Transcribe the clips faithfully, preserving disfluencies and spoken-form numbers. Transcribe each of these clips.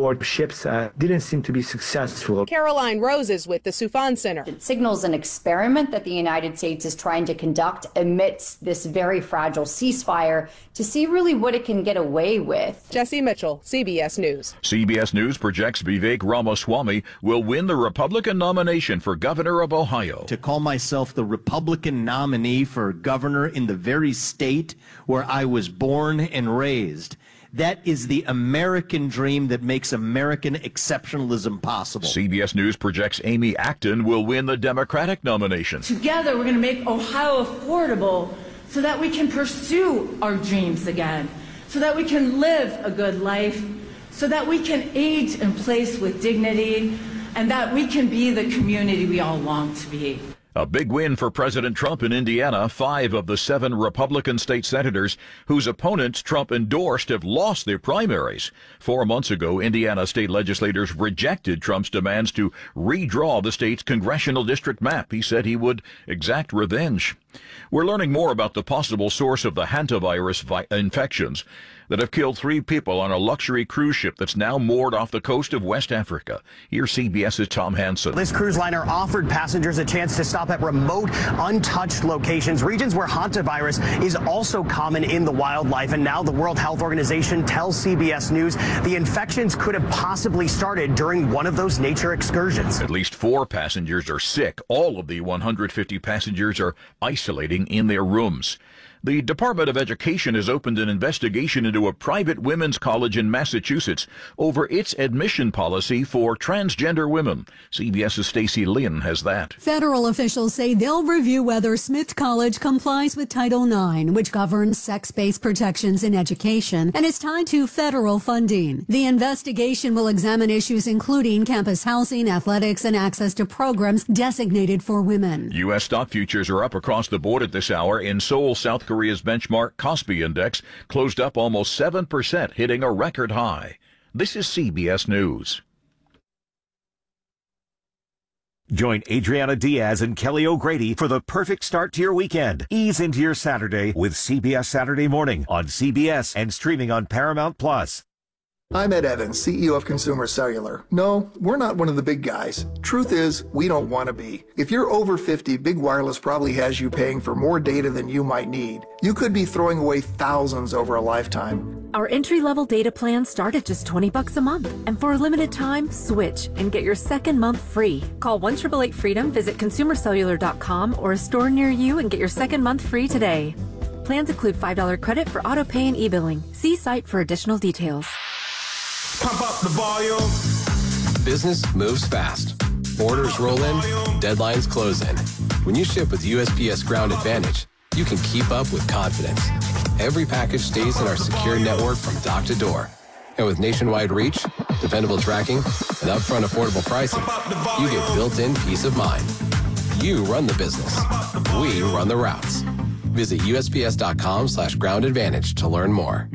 board ships uh, didn't seem to be successful. Caroline Rose is with the Soufan Center. It signals an experiment that the United States is trying to conduct amidst this very fragile ceasefire to see really what it can get away with. Jesse Mitchell, C B S News. C B S News projects Vivek Ramaswamy will win the Republican nomination for governor of Ohio. To call myself the Republican nominee for governor in the very state where I was born and raised, that is the American dream that makes American exceptionalism possible. C B S News projects Amy Acton will win the Democratic nomination. Together, we're going to make Ohio affordable so that we can pursue our dreams again, so that we can live a good life, so that we can age in place with dignity, and that we can be the community we all long to be. A big win for President Trump in Indiana. Five of the seven Republican state senators whose opponents Trump endorsed have lost their primaries. Four months ago, Indiana state legislators rejected Trump's demands to redraw the state's congressional district map. He said he would exact revenge. We're learning more about the possible source of the hantavirus vi- infections that have killed three people on a luxury cruise ship that's now moored off the coast of West Africa. Here's CBS's Tom Hansen. This cruise liner offered passengers a chance to stop at remote, untouched locations, regions where hantavirus is also common in the wildlife. And now the World Health Organization tells C B S News the infections could have possibly started during one of those nature excursions. At least four passengers are sick. All of the one hundred fifty passengers are isolating in their rooms. The Department of Education has opened an investigation into a private women's college in Massachusetts over its admission policy for transgender women. CBS's Stacey Lynn has that. Federal officials say they'll review whether Smith College complies with Title nine, which governs sex-based protections in education and is tied to federal funding. The investigation will examine issues including campus housing, athletics, and access to programs designated for women. U S stock futures are up across the board at this hour. In Seoul, South Korea, Korea's benchmark Kospi Index closed up almost seven percent, hitting a record high. This is C B S News. Join Adriana Diaz and Kelly O'Grady for the perfect start to your weekend. Ease into your Saturday with C B S Saturday Morning on C B S and streaming on Paramount Plus. I'm Ed Evans, C E O of Consumer Cellular. No, we're not one of the big guys. Truth is, we don't want to be. If you're over fifty, Big Wireless probably has you paying for more data than you might need. You could be throwing away thousands over a lifetime. Our entry-level data plans start at just twenty bucks a month. And for a limited time, switch and get your second month free. Call one eight eight eight freedom, visit consumer cellular dot com or a store near you and get your second month free today. Plans include five dollars credit for auto pay and e-billing. See site for additional details. Pump up the volume. Business moves fast. Orders roll in, deadlines close in. When you ship with U S P S Ground Advantage, you can keep up with confidence. Every package stays in our secure network from dock to door. And with nationwide reach, dependable tracking, and upfront affordable pricing, you get built-in peace of mind. You run the business. We run the routes. Visit U S P S dot com slash ground advantage to learn more.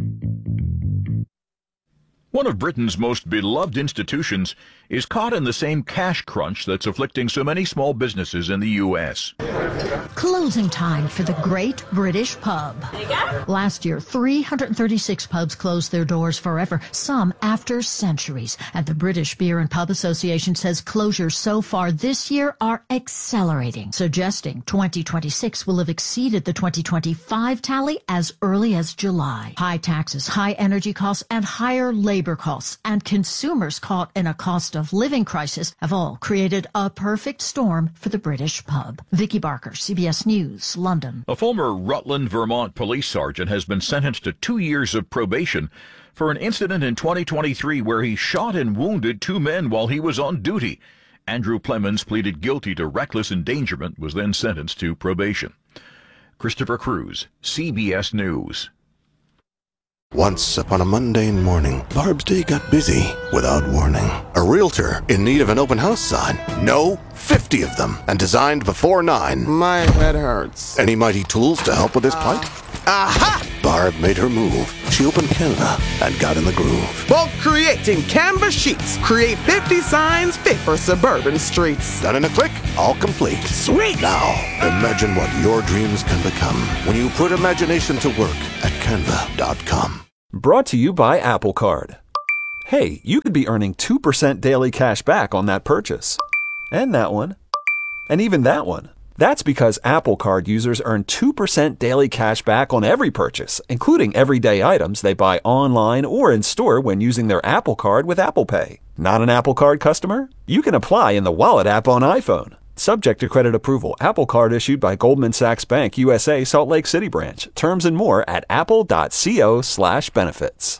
One of Britain's most beloved institutions is caught in the same cash crunch that's afflicting so many small businesses in the U S. Closing time for the Great British Pub. Last year, three hundred thirty-six pubs closed their doors forever, some after centuries. And the British Beer and Pub Association says closures so far this year are accelerating, suggesting twenty twenty-six will have exceeded the twenty twenty-five tally as early as July. High taxes, high energy costs, and higher labor costs, and consumers caught in a cost of living crisis have all created a perfect storm for the British pub. Vicky Barker, C B S News, London. A former Rutland, Vermont police sergeant has been sentenced to two years of probation for an incident in twenty twenty-three where he shot and wounded two men while he was on duty. Andrew Plemons pleaded guilty to reckless endangerment, was then sentenced to probation. Christopher Cruz, C B S News. Once upon a mundane morning, Barb's day got busy without warning. A realtor in need of an open house sign. No, fifty of them, and designed before nine. My head hurts. Any mighty tools to help with his plight? Aha! Barb made her move. She opened Canva and got in the groove. Bulk creating Canva sheets. Create fifty signs fit for suburban streets. Done in a click, all complete. Sweet! Now, imagine what your dreams can become when you put imagination to work at canva dot com. Brought to you by Apple Card. Hey, you could be earning two percent daily cash back on that purchase. And that one. And even that one. That's because Apple Card users earn two percent daily cash back on every purchase, including everyday items they buy online or in store when using their Apple Card with Apple Pay. Not an Apple Card customer? You can apply in the Wallet app on iPhone. Subject to credit approval. Apple Card issued by Goldman Sachs Bank U S A Salt Lake City branch. Terms and more at apple.co slash benefits.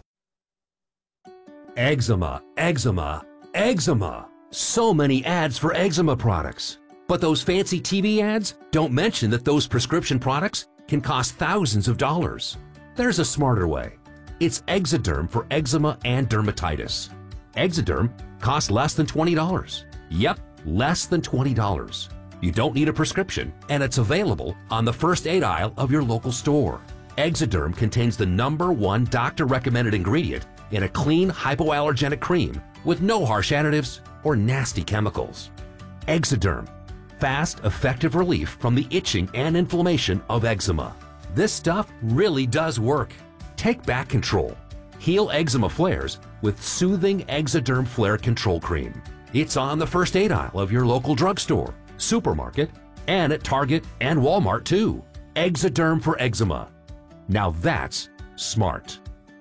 Eczema, eczema, eczema. So many ads for eczema products. But those fancy T V ads don't mention that those prescription products can cost thousands of dollars. There's a smarter way. It's Exoderm for eczema and dermatitis. Exoderm costs less than twenty dollars. Yep, less than twenty dollars. You don't need a prescription, and it's available on the first aid aisle of your local store. Exoderm contains the number one doctor-recommended ingredient in a clean hypoallergenic cream with no harsh additives or nasty chemicals. Exoderm. Fast, effective relief from the itching and inflammation of eczema. This stuff really does work. Take back control. Heal eczema flares with soothing Exoderm Flare Control Cream. It's on the first aid aisle of your local drugstore, supermarket, and at Target and Walmart too. Exoderm for eczema. Now that's smart.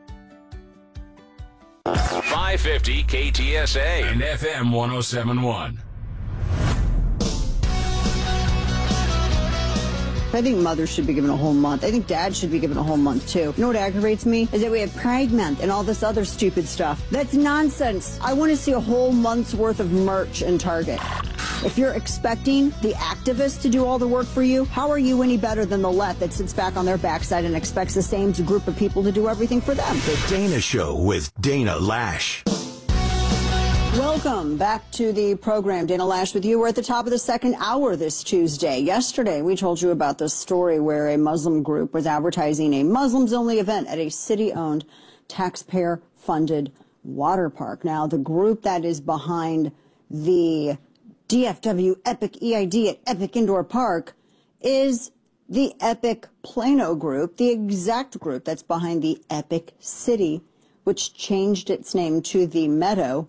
five fifty K T S A and F M one oh seven point one. I think mothers should be given a whole month. I think dads should be given a whole month, too. You know what aggravates me? Is that we have Pride Month and all this other stupid stuff. That's nonsense. I want to see a whole month's worth of merch in Target. If you're expecting the activists to do all the work for you, how are you any better than the left that sits back on their backside and expects the same group of people to do everything for them? The Dana Show with Dana Lash. Welcome back to the program. Dana Lash with you. We're at the top of the second hour this Tuesday. Yesterday, we told you about this story where a Muslim group was advertising a Muslims-only event at a city-owned, taxpayer-funded water park. Now, the group that is behind the D F W Epic E I D at Epic Indoor Park is the Epic Plano group, the exact group that's behind the Epic City, which changed its name to the Meadow.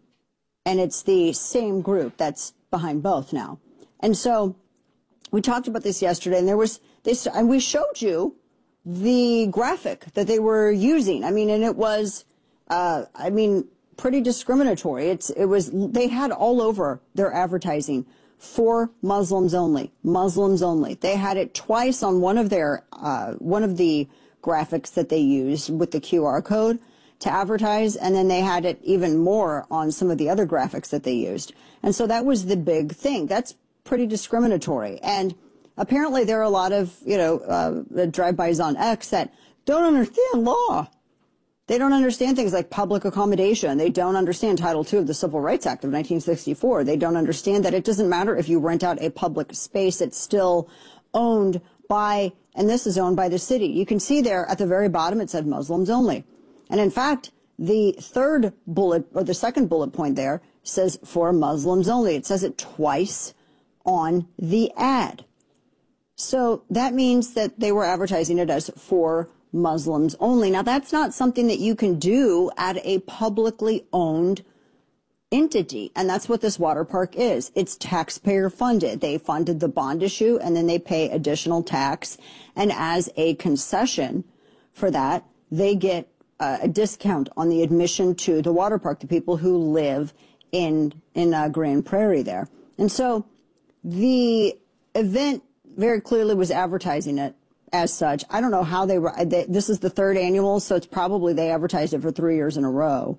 And it's the same group that's behind both now. And so we talked about this yesterday, and there was this, and we showed you the graphic that they were using. I mean, and it was, uh, I mean, pretty discriminatory. It's, it was, they had all over their advertising for Muslims only, Muslims only. They had it twice on one of their, uh, one of the graphics that they used with the Q R code to advertise, and then they had it even more on some of the other graphics that they used. And so that was the big thing. That's pretty discriminatory. And apparently there are a lot of, you know, uh, drive-bys on X that don't understand law. They don't understand things like public accommodation. They don't understand Title two of the Civil Rights Act of nineteen sixty-four. They don't understand that it doesn't matter if you rent out a public space, it's still owned by, and this is owned by the city. You can see there at the very bottom it said Muslims only. And in fact, the third bullet, or the second bullet point there, says for Muslims only. It says it twice on the ad. So that means that they were advertising it as for Muslims only. Now, that's not something that you can do at a publicly owned entity. And that's what this water park is. It's taxpayer funded. They funded the bond issue, and then they pay additional tax. And as a concession for that, they get Uh, a discount on the admission to the water park, the people who live in in uh, Grand Prairie there. And so the event very clearly was advertising it as such. I don't know how they were. They, this is the third annual, so it's probably they advertised it for three years in a row.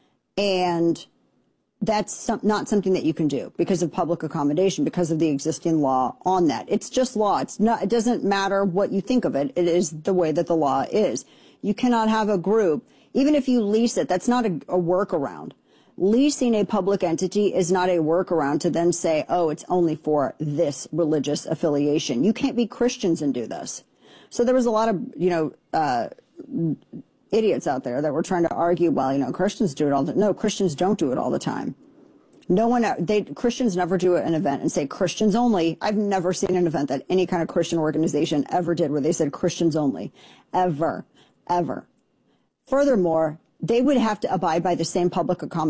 And that's some, not something that you can do because of public accommodation, because of the existing law on that. It's just law. It's not. It doesn't matter what you think of it. It is the way that the law is. You cannot have a group, even if you lease it, that's not a, a workaround. Leasing a public entity is not a workaround to then say, oh, it's only for this religious affiliation. You can't be Christians and do this. So there was a lot of, you know, uh, idiots out there that were trying to argue, well, you know, Christians do it all the time. No, Christians don't do it all the time. No one, they, Christians never do an event and say Christians only. I've never seen an event that any kind of Christian organization ever did where they said Christians only. Ever. Ever. Furthermore, they would have to abide by the same public accommodation